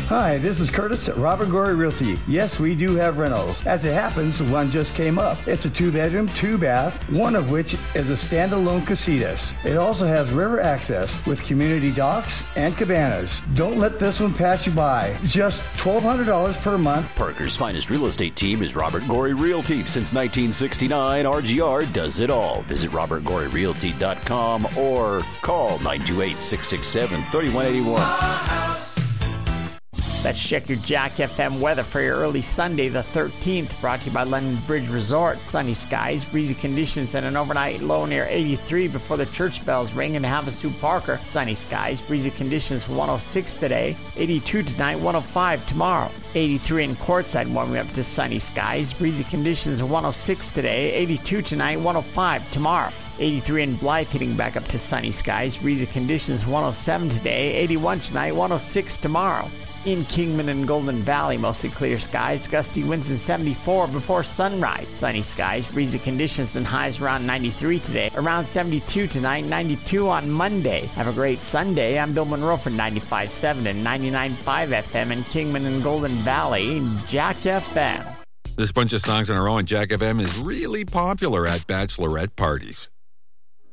Hi, this is Curtis at Robert Gorey Realty. Yes, we do have rentals. As it happens, one just came up. It's a 2-bedroom, 2-bath, one of which is a standalone casitas. It also has river access with community docks and cabanas. Don't let this one pass you by. Just $1,200 per month. Parker's finest real estate team is Robert Gorey Realty. Since 1969, RGR does it all. Visit robertgoreyrealty.com or call 928-667-3181. Let's check your Jack FM weather for your early Sunday the 13th, brought to you by London Bridge Resort. Sunny skies, breezy conditions, and an overnight low near 83 before the church bells ring in Havasu Parker. Sunny skies, breezy conditions, 106 today, 82 tonight, 105 tomorrow. 83 in Quartzsite, warming up to sunny skies, breezy conditions, 106 today, 82 tonight, 105 tomorrow. 83 in Blythe, hitting back up to sunny skies, breezy conditions, 107 today, 81 tonight, 106 tomorrow. In Kingman and Golden Valley, mostly clear skies, gusty winds in 74 before sunrise. Sunny skies, breezy conditions, and highs around 93 today, around 72 tonight, 92 on Monday. Have a great Sunday. I'm Bill Monroe for 95.7 and 99.5 FM in Kingman and Golden Valley, Jack FM. This bunch of songs on our own, Jack FM, is really popular at bachelorette parties.